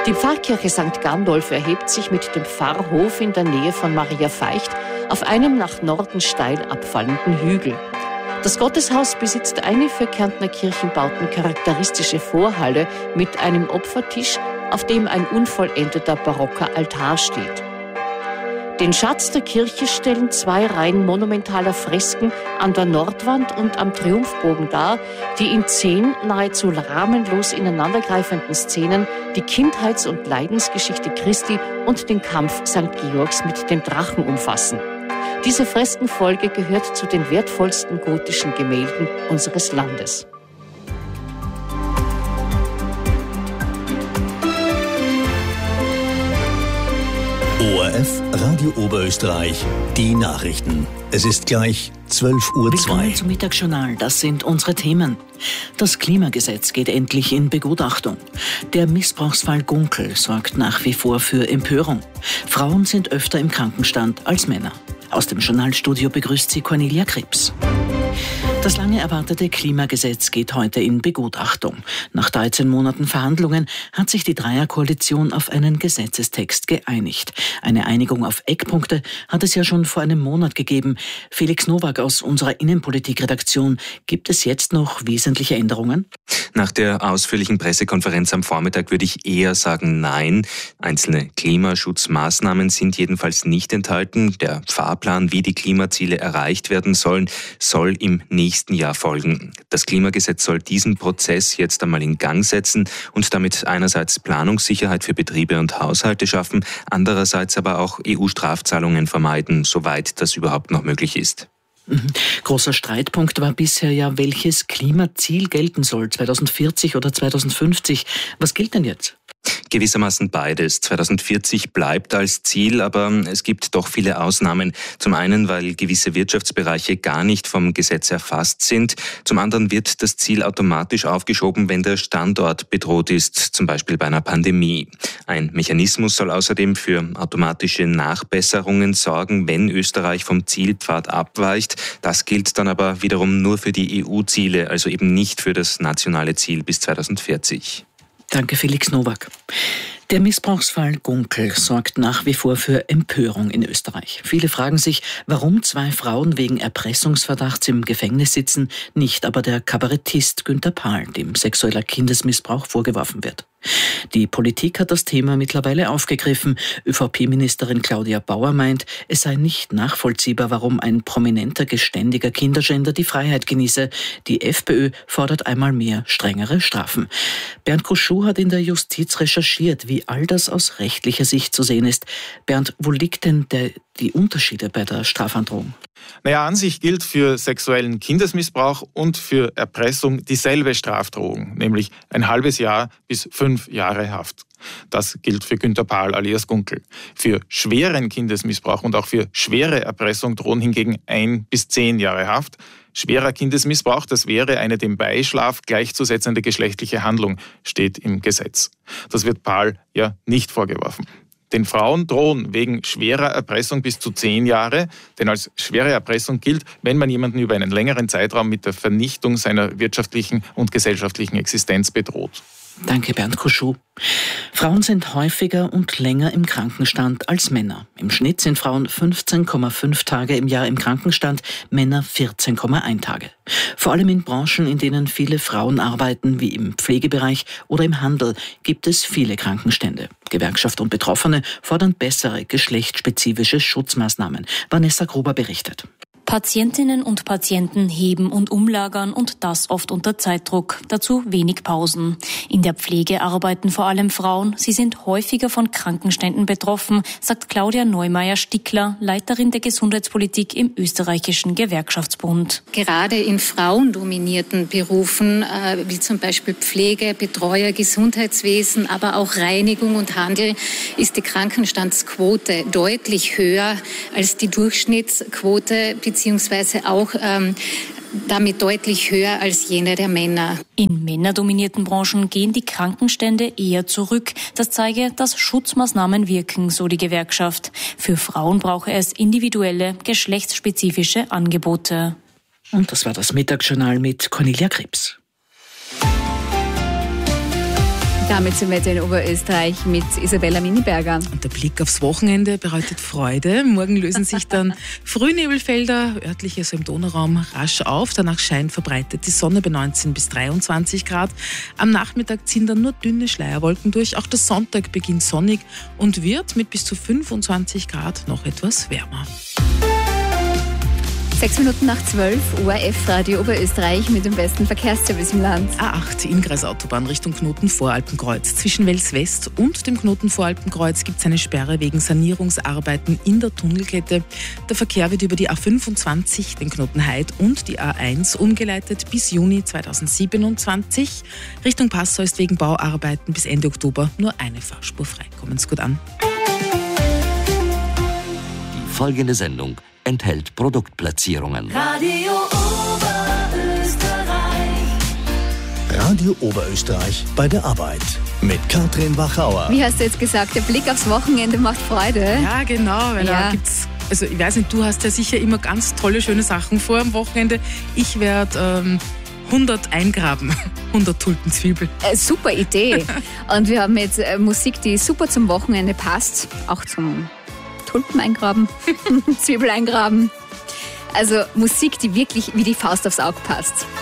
Die Pfarrkirche St. Gandolf erhebt sich mit dem Pfarrhof in der Nähe von Maria Veicht auf einem nach Norden steil abfallenden Hügel. Das Gotteshaus besitzt eine für Kärntner Kirchenbauten charakteristische Vorhalle mit einem Opfertisch, auf dem ein unvollendeter barocker Altar steht. Den Schatz der Kirche stellen 2 Reihen monumentaler Fresken an der Nordwand und am Triumphbogen dar, die in 10 nahezu rahmenlos ineinandergreifenden Szenen die Kindheits- und Leidensgeschichte Christi und den Kampf St. Georgs mit dem Drachen umfassen. Diese Freskenfolge gehört zu den wertvollsten gotischen Gemälden unseres Landes. ORF Radio Oberösterreich, die Nachrichten. Es ist gleich 12:02 Uhr. Willkommen zum Mittagsjournal, das sind unsere Themen. Das Klimagesetz geht endlich in Begutachtung. Der Missbrauchsfall Gunkel sorgt nach wie vor für Empörung. Frauen sind öfter im Krankenstand als Männer. Aus dem Journalstudio begrüßt sie Cornelia Krebs. Das lange erwartete Klimagesetz geht heute in Begutachtung. Nach 13 Monaten Verhandlungen hat sich die Dreierkoalition auf einen Gesetzestext geeinigt. Eine Einigung auf Eckpunkte hat es ja schon vor einem Monat gegeben. Felix Nowak aus unserer Innenpolitikredaktion, gibt es jetzt noch wesentliche Änderungen? Nach der ausführlichen Pressekonferenz am Vormittag würde ich eher sagen nein. Einzelne Klimaschutzmaßnahmen sind jedenfalls nicht enthalten. Der Fahrplan, wie die Klimaziele erreicht werden sollen, soll im nächsten Jahr folgen. Das Klimagesetz soll diesen Prozess jetzt einmal in Gang setzen und damit einerseits Planungssicherheit für Betriebe und Haushalte schaffen, andererseits aber auch EU-Strafzahlungen vermeiden, soweit das überhaupt noch möglich ist. Großer Streitpunkt war bisher ja, welches Klimaziel gelten soll, 2040 oder 2050. Was gilt denn jetzt? Gewissermaßen beides. 2040 bleibt als Ziel, aber es gibt doch viele Ausnahmen. Zum einen, weil gewisse Wirtschaftsbereiche gar nicht vom Gesetz erfasst sind. Zum anderen wird das Ziel automatisch aufgeschoben, wenn der Standort bedroht ist, zum Beispiel bei einer Pandemie. Ein Mechanismus soll außerdem für automatische Nachbesserungen sorgen, wenn Österreich vom Zielpfad abweicht. Das gilt dann aber wiederum nur für die EU-Ziele, also eben nicht für das nationale Ziel bis 2040. Danke, Felix Nowak. Der Missbrauchsfall Gunkel sorgt nach wie vor für Empörung in Österreich. Viele fragen sich, warum 2 Frauen wegen Erpressungsverdachts im Gefängnis sitzen, nicht aber der Kabarettist Günther Pahl, dem sexueller Kindesmissbrauch vorgeworfen wird. Die Politik hat das Thema mittlerweile aufgegriffen. ÖVP-Ministerin Claudia Bauer meint, es sei nicht nachvollziehbar, warum ein prominenter, geständiger Kinderschänder die Freiheit genieße. Die FPÖ fordert einmal mehr strengere Strafen. Bernd Kuschou hat in der Justiz recherchiert, wie all das aus rechtlicher Sicht zu sehen ist. Bernd, wo liegt denn die Unterschiede bei der Strafandrohung? An sich gilt für sexuellen Kindesmissbrauch und für Erpressung dieselbe Strafdrohung, nämlich ein halbes Jahr bis 5 Jahre Haft. Das gilt für Günther Pahl alias Gunkel. Für schweren Kindesmissbrauch und auch für schwere Erpressung drohen hingegen 1 bis 10 Jahre Haft. Schwerer Kindesmissbrauch, das wäre eine dem Beischlaf gleichzusetzende geschlechtliche Handlung, steht im Gesetz. Das wird Pahl ja nicht vorgeworfen. Den Frauen drohen wegen schwerer Erpressung bis zu 10 Jahre, denn als schwere Erpressung gilt, wenn man jemanden über einen längeren Zeitraum mit der Vernichtung seiner wirtschaftlichen und gesellschaftlichen Existenz bedroht. Danke, Bernd Kuschou. Frauen sind häufiger und länger im Krankenstand als Männer. Im Schnitt sind Frauen 15,5 Tage im Jahr im Krankenstand, Männer 14,1 Tage. Vor allem in Branchen, in denen viele Frauen arbeiten, wie im Pflegebereich oder im Handel, gibt es viele Krankenstände. Gewerkschaft und Betroffene fordern bessere geschlechtsspezifische Schutzmaßnahmen. Vanessa Gruber berichtet. Patientinnen und Patienten heben und umlagern und das oft unter Zeitdruck. Dazu wenig Pausen. In der Pflege arbeiten vor allem Frauen. Sie sind häufiger von Krankenständen betroffen, sagt Claudia Neumeier-Stickler, Leiterin der Gesundheitspolitik im österreichischen Gewerkschaftsbund. Gerade in frauendominierten Berufen, wie zum Beispiel Pflege, Betreuer, Gesundheitswesen, aber auch Reinigung und Handel, ist die Krankenstandsquote deutlich höher als die Durchschnittsquote, beziehungsweise auch damit deutlich höher als jene der Männer. In männerdominierten Branchen gehen die Krankenstände eher zurück. Das zeige, dass Schutzmaßnahmen wirken, so die Gewerkschaft. Für Frauen brauche es individuelle, geschlechtsspezifische Angebote. Und das war das Mittagsjournal mit Cornelia Krebs. Damit zum Wetter in Oberösterreich mit Isabella Miniberger. Und der Blick aufs Wochenende bereitet Freude. Morgen lösen sich dann Frühnebelfelder, örtlich also im Donauraum, rasch auf. Danach scheint verbreitet die Sonne bei 19 bis 23 Grad. Am Nachmittag ziehen dann nur dünne Schleierwolken durch. Auch der Sonntag beginnt sonnig und wird mit bis zu 25 Grad noch etwas wärmer. 6 Minuten nach 12, ORF Radio Oberösterreich mit dem besten Verkehrsservice im Land. A8 Inngreisautobahn Richtung Knoten Voralpenkreuz. Zwischen Wels West und dem Knoten Voralpenkreuz gibt es eine Sperre wegen Sanierungsarbeiten in der Tunnelkette. Der Verkehr wird über die A25, den Knoten Heid und die A1 umgeleitet bis Juni 2027. Richtung Passau ist wegen Bauarbeiten bis Ende Oktober nur eine Fahrspur frei. Kommen's gut an. Die folgende Sendung enthält Produktplatzierungen. Radio Oberösterreich bei der Arbeit mit Katrin Wachauer. Wie hast du jetzt gesagt, der Blick aufs Wochenende macht Freude? Ja, genau, weil da gibt's, also ich weiß nicht, du hast ja sicher immer ganz tolle, schöne Sachen vor am Wochenende. Ich werde 100 eingraben, 100 Tulpenzwiebel. Super Idee. Und wir haben jetzt Musik, die super zum Wochenende passt, auch zum Tulpen eingraben, Zwiebel eingraben. Also Musik, die wirklich wie die Faust aufs Auge passt.